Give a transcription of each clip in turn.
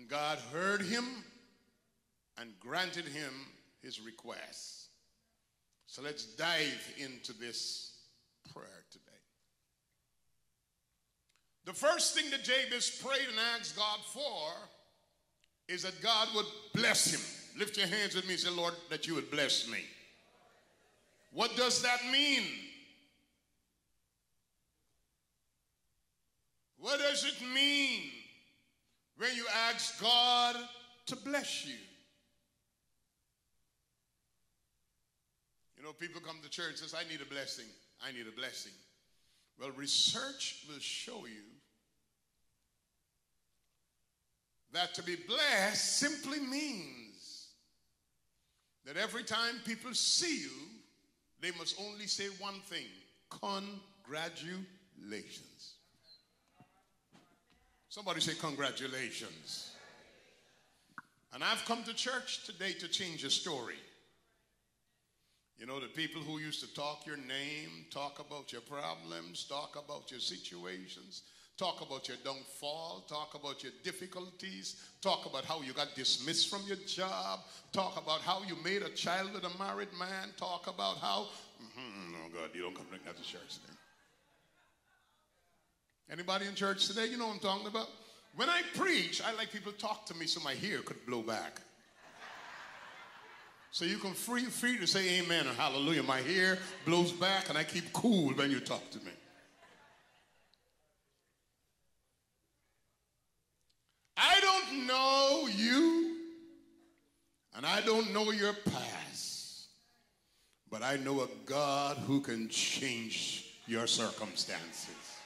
And God heard him and granted him his request. So let's dive into this prayer today. The first thing that Jabez prayed and asked God for is that God would bless him. Lift your hands with me and say, Lord, that you would bless me. What does that mean? What does it mean when you ask God to bless you? You know, people come to church and say, I need a blessing. I need a blessing. Well, research will show you that to be blessed simply means that every time people see you, they must only say one thing: congratulations. Somebody say congratulations. And I've come to church today to change your story. You know, the people who used to talk your name, talk about your problems, talk about your situations, talk about your downfall, talk about your difficulties, talk about how you got dismissed from your job, talk about how you made a child with a married man, talk about how, oh God, you don't come to church today. Anybody in church today, you know what I'm talking about? When I preach, I like people to talk to me so my hair could blow back. So you can free to say amen or hallelujah. My hair blows back and I keep cool when you talk to me. I don't know you and I don't know your past, but I know a God who can change your circumstances.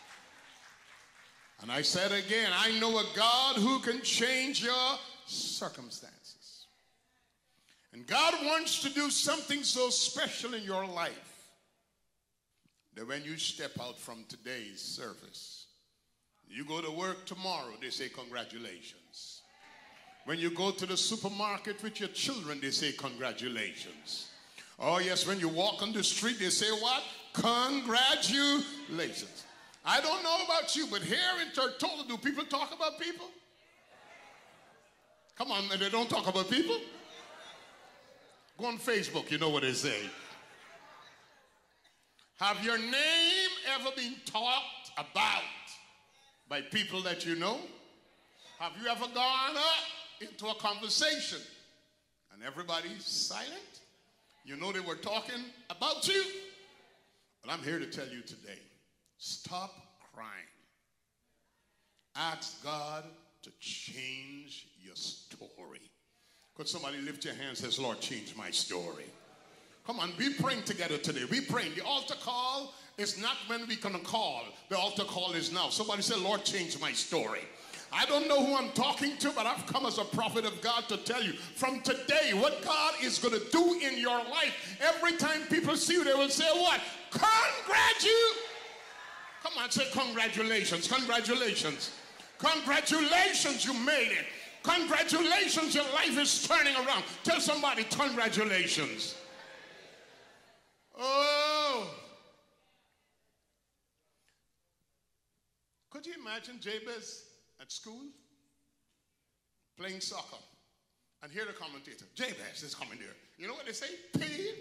And I said again, I know a God who can change your circumstances. And God wants to do something so special in your life that when you step out from today's service, you go to work tomorrow, they say congratulations. When you go to the supermarket with your children, they say congratulations. Oh yes, when you walk on the street, they say what? Congratulations. I don't know about you, but here in Tortola, do people talk about people? Come on, they don't talk about people? Go on Facebook, you know what they say. Have your name ever been talked about by people that you know? Have you ever gone up into a conversation and everybody's silent? You know they were talking about you? But I'm here to tell you today, stop crying. Ask God to change your story. Could somebody lift your hands and say, Lord, change my story. Come on, we praying together today. We praying. The altar call is not when we're going to call. The altar call is now. Somebody say, Lord, change my story. I don't know who I'm talking to, but I've come as a prophet of God to tell you from today what God is going to do in your life. Every time people see you, they will say what? Congratulations. Come on, say congratulations. Congratulations. Congratulations, you made it. Congratulations, your life is turning around. Tell somebody, congratulations. Oh. Could you imagine Jabez at school playing soccer and hear the commentator, Jabez is coming there. You know what they say? Paid.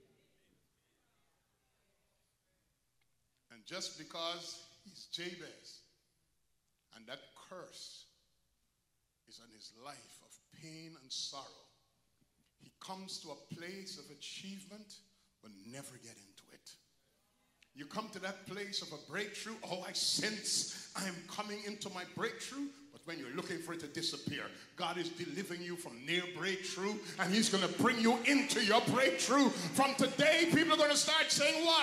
And just because he's Jabez and that curse is on his life of pain and sorrow, he comes to a place of achievement but never get into it. You come to that place of a breakthrough. Oh, I sense I'm coming into my breakthrough. But when you're looking for it to disappear, God is delivering you from near breakthrough, and he's going to bring you into your breakthrough. From today, people are going to start saying what?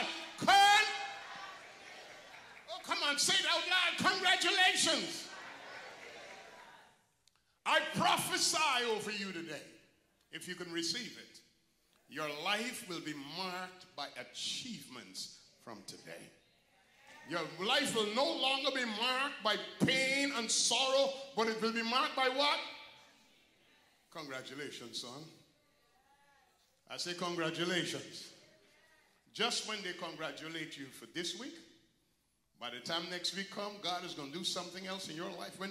Oh, come on, say it out loud. Congratulations. I prophesy over you today, if you can receive it, your life will be marked by achievements from today. Your life will no longer be marked by pain and sorrow, but it will be marked by what? Congratulations, son. I say congratulations. Just when they congratulate you for this week, by the time next week comes, God is going to do something else in your life. When